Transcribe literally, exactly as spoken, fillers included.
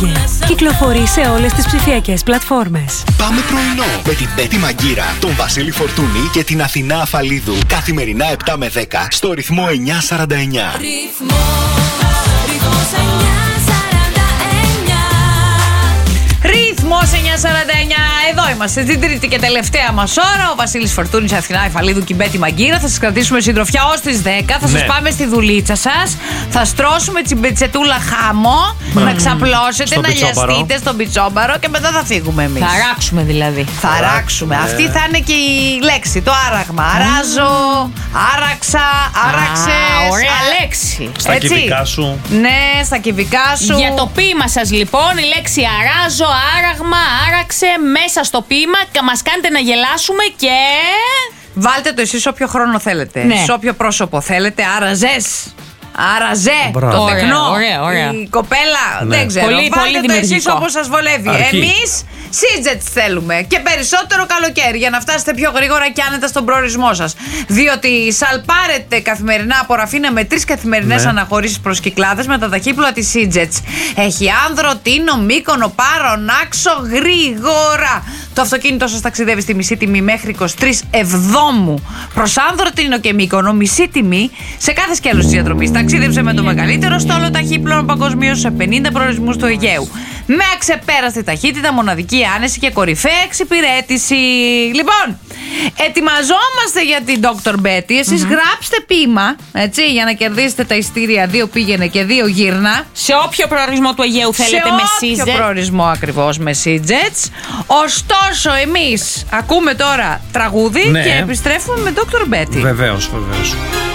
Λέγε. Κυκλοφορεί σε όλες τις ψηφιακές πλατφόρμες. Πάμε πρωινό με την Μπέτη Μαγκύρα, τον Βασίλη Φορτούνη και την Αθηνά Αφαλίδου. Καθημερινά επτά με δέκα στο ρυθμό εννιά σαράντα εννιά. Ρυθμός, ρυθμός εννιά σαράντα εννιά. Ρυθμός εννιά σαράντα εννιά. Εδώ είμαστε στην τρίτη και τελευταία μας ώρα. Ο Βασίλης Φορτούνης, Αθηνά Εφαλίδου και η Μπέτη Μαγκύρα. Θα σας κρατήσουμε συντροφιά ως τις δέκα. Θα σας Ναι. πάμε στη δουλίτσα σας. Θα στρώσουμε τσιμπετσετούλα χάμο. Mm. Να ξαπλώσετε, Στο να πιτσόμπαρο. λιαστείτε στον πιτσόμπαρο και μετά θα φύγουμε εμείς. Θα αράξουμε δηλαδή. Θα αράξουμε. Αυτή θα είναι και η λέξη, το άραγμα. Αράζω, άραξα, άραξες. Α, ωραία α- λέξη. Στα Έτσι. κυβικά σου. Ναι, στα κυβικά σου. Για το ποίημα σας λοιπόν, η λέξη αράζω, άραγμα, άραξε μέσα στο ποίημα και μας κάνετε να γελάσουμε και... Βάλτε το εσείς όποιο χρόνο θέλετε. Ναι. Σε όποιο πρόσωπο θέλετε. Άραζες. Άραζε. Μπράβο. Το Ωραία, τεκνό. ωραία, ωραία. Η κοπέλα. Ναι. Δεν ξέρω. Πολύ, Βάλτε πολύ το εσείς δημιουργικό. όπως σας βολεύει. Αρκεί. Εμείς σύντζετς θέλουμε. Και περισσότερο καλοκαίρι για να φτάσετε πιο γρήγορα και άνετα στον προορισμό σας. Διότι σαλπάρετε καθημερινά από Ραφίνα με τρεις καθημερινές Ναι. αναχωρήσεις προς Κυκλάδες με τα ταχύπλοα της σύντζετς. Έχει Άνδρο, Τίνο, Μύκονο, Πάρον, Άξο, γρήγορα. Το αυτοκίνητο σας ταξιδεύει στη μισή τιμή μέχρι εικοστή τρίτη Εβδόμου. Προς Άνδρο, Τίνο και Μύκονο, μισή τιμή σε κάθε σκέλος της διαδρομής. Ταξίδεψε με το μεγαλύτερο στόλο ταχύπλων παγκοσμίως σε πενήντα προορισμούς του Αιγαίου. Με αξεπέραστη ταχύτητα, μοναδική άνεση και κορυφαία εξυπηρέτηση. Λοιπόν, ετοιμαζόμαστε για την Doctor Betty. Εσείς γράψτε ποίημα, έτσι, για να κερδίσετε τα ειστήρια δύο πήγαινε και δύο γύρνα. Σε όποιο προορισμό του Αιγαίου θέλετε με Σε όποιο σύζε. προορισμό ακριβώς με σύντζετς. Ωστόσο, εμείς ακούμε τώρα τραγούδι Ναι. και επιστρέφουμε με Doctor Betty. Βεβαίως, βεβαίως.